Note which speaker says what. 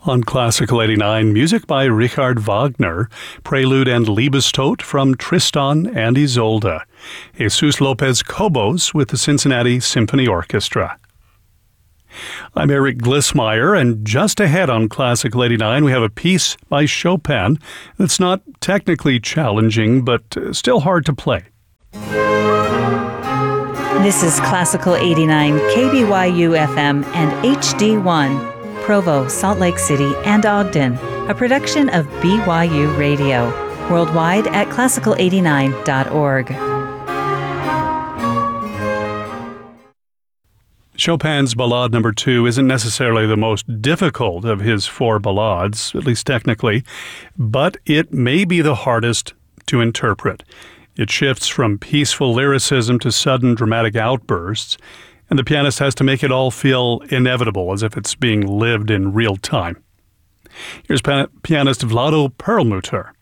Speaker 1: On Classical 89, music by Richard Wagner, Prelude and Liebestod from Tristan and Isolde, Jesus Lopez Cobos with the Cincinnati Symphony Orchestra. I'm Eric Glissmeyer, and just ahead on Classical 89, we have a piece by Chopin that's not technically challenging, but still hard to play.
Speaker 2: This is Classical 89, KBYU FM and HD1. Provo, Salt Lake City, and Ogden, a production of BYU Radio, worldwide at classical89.org.
Speaker 1: Chopin's Ballade No. 2 isn't necessarily the most difficult of his four ballades, at least technically, but it may be the hardest to interpret. It shifts from peaceful lyricism to sudden dramatic outbursts, and the pianist has to make it all feel inevitable, as if it's being lived in real time. Here's pianist Vlado Perlmutter.